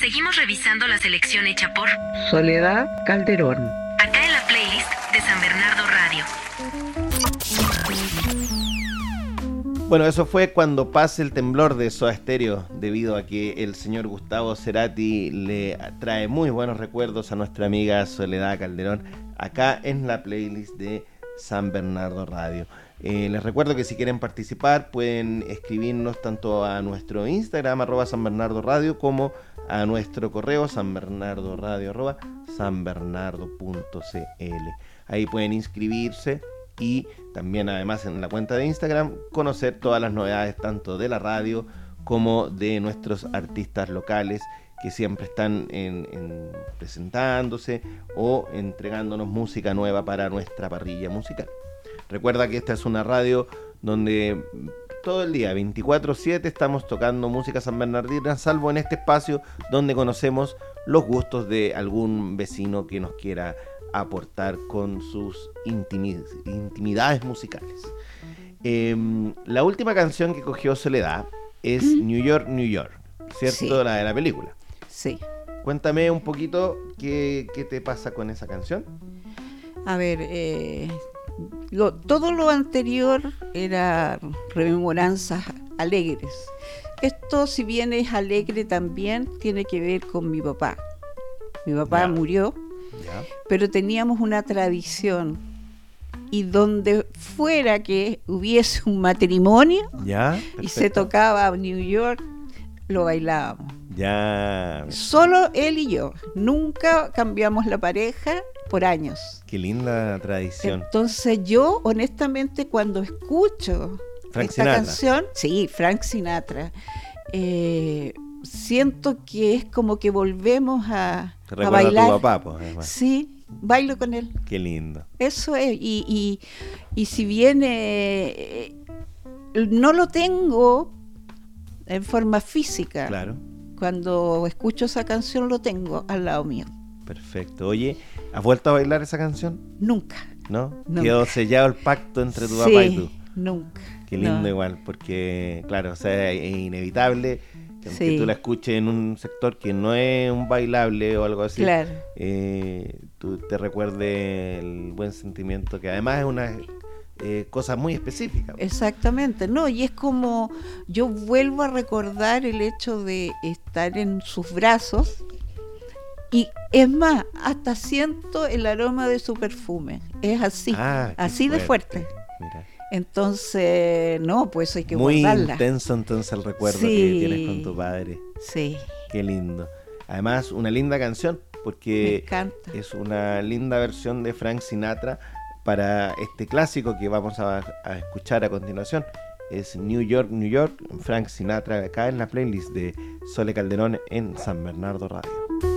Seguimos revisando la selección hecha por Soledad Calderón. Acá en la playlist de San Bernardo Radio. Bueno, eso fue Cuando pase el temblor de Soda Stereo, debido a que el señor Gustavo Cerati le trae muy buenos recuerdos a nuestra amiga Soledad Calderón, acá en la playlist de San Bernardo Radio. Les recuerdo que si quieren participar pueden escribirnos tanto a nuestro Instagram @sanbernardoradio como a nuestro correo sanbernardoradio@sanbernardo.cl. Ahí pueden inscribirse y también, además, en la cuenta de Instagram conocer todas las novedades tanto de la radio como de nuestros artistas locales que siempre están presentándose o entregándonos música nueva para nuestra parrilla musical. Recuerda que esta es una radio donde todo el día, 24/7, estamos tocando música sanbernardina, salvo en este espacio donde conocemos los gustos de algún vecino que nos quiera aportar con sus intimidades musicales. La última canción que cogió Soledad es New York, New York, ¿cierto? Sí. La de la película. Sí. Cuéntame un poquito qué te pasa con esa canción. A ver, todo lo anterior era rememoranzas alegres. Esto, si bien es alegre, también tiene que ver con mi papá. Mi papá murió, pero teníamos una tradición, y donde fuera que hubiese un matrimonio y se tocaba New York, lo bailábamos. Solo él y yo, nunca cambiamos la pareja por años. Qué linda tradición. Entonces yo, honestamente, cuando escucho canción, sí, Frank Sinatra, siento que es como que volvemos a bailar. A tu papá, pues, además. Sí, bailo con él. Qué lindo. Eso es, y si bien no lo tengo en forma física, claro, cuando escucho esa canción lo tengo al lado mío. Perfecto. Oye, ¿has vuelto a bailar esa canción? Nunca. ¿No? Nunca. Quedó sellado el pacto entre tu papá y tú. Nunca. Qué lindo igual, porque claro, o sea, es inevitable que aunque tú la escuches en un sector que no es un bailable o algo así, claro, tú te recuerdes el buen sentimiento, que además es una cosa muy específica. Exactamente, no, y es como yo vuelvo a recordar el hecho de estar en sus brazos, y es más, hasta siento el aroma de su perfume, es así, así de fuerte. Mira. Entonces, no, pues hay que muy guardarla. Muy intenso entonces el recuerdo que tienes con tu padre. Sí. Qué lindo. Además, una linda canción, porque es una linda versión de Frank Sinatra para este clásico que vamos a escuchar a continuación. Es New York, New York, Frank Sinatra, acá en la playlist de Sole Calderón en San Bernardo Radio.